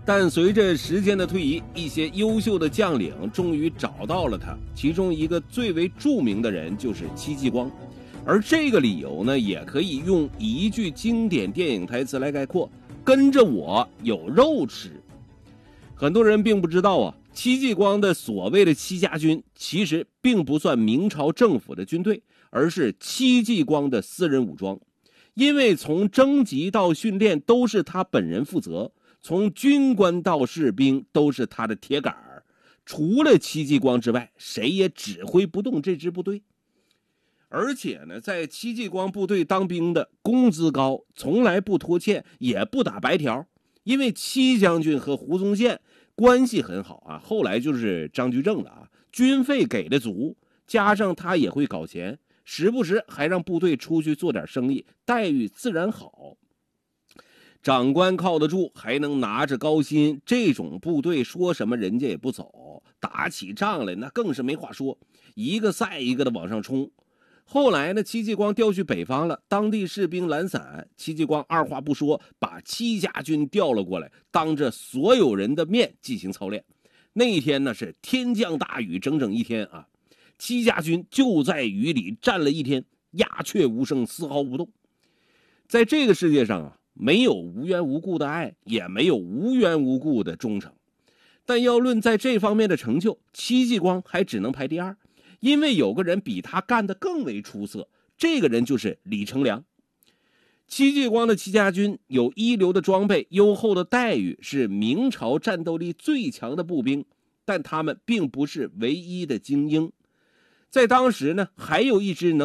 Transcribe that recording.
但随着时间的推移，一些优秀的将领终于找到了他，其中一个最为著名的人就是戚继光。而这个理由呢，也可以用一句经典电影台词来概括：跟着我有肉吃。很多人并不知道啊，戚继光的所谓的戚家军其实并不算明朝政府的军队，而是戚继光的私人武装。因为从征集到训练都是他本人负责，从军官到士兵都是他的铁杆儿，除了戚继光之外，谁也指挥不动这支部队。而且呢，在戚继光部队当兵的工资高，从来不拖欠，也不打白条。因为戚将军和胡宗宪关系很好啊，后来就是张居正了啊，军费给的足，加上他也会搞钱，时不时还让部队出去做点生意，待遇自然好。长官靠得住，还能拿着高薪，这种部队说什么人家也不走，打起仗来那更是没话说，一个赛一个的往上冲。后来呢，戚继光调去北方了，当地士兵懒散，戚继光二话不说，把戚家军调了过来，当着所有人的面进行操练。那一天呢，是天降大雨，整整一天啊，戚家军就在雨里站了一天，鸦雀无声，丝毫不动。在这个世界上啊，没有无缘无故的爱，也没有无缘无故的忠诚。但要论在这方面的成就，戚继光还只能排第二。因为有个人比他干得更为出色，这个人就是李成梁。戚继光的戚家军有一流的装备、优厚的待遇，是明朝战斗力最强的步兵，但他们并不是唯一的精英。在当时呢，还有一支能